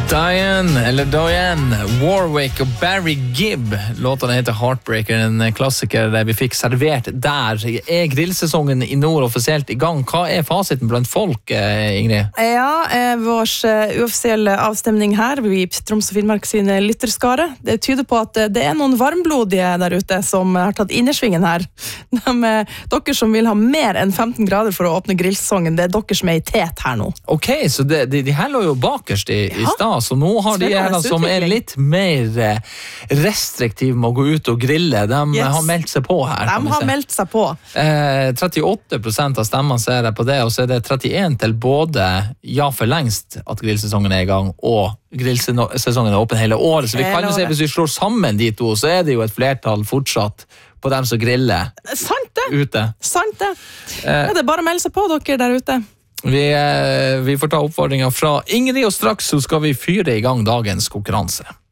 Diane Warwick og Barry Gibb. Låten heter Heartbreaker, en klassiker vi fikk servert der. Er grillsesongen i nord offisielt i gang? Hva er fasiten blant folk, Ingrid? Ja, vår uoffisielle avstemning her i Troms og Finnmark sine lytterskare. Det tyder på at det er noen varmblodige der ute som har tatt innersvingen her. Dere som vil ha mer enn 15 grader for å åpne grillsesongen, det er dere som er i tet her nå. Ok, så de her lå jo bakerst i stad, så nå har de her som er litt mer restriktive med å gå ut og grille, de har meldt seg på her. De har meldt seg på. 38% av stemmene ser jeg på det, og så er det 31 til både ja for lengst at grillsesongen er i gang, og grillsesongen er åpen hele året. Så vi kan jo se, hvis vi slår sammen de to, så er det jo et flertall fortsatt på dem som griller ute. Sant det. Det er bare å melde seg på dere der ute. Vi får ta oppfordringen fra Ingrid, og straks så skal vi fyre i gang dagens konkurranse.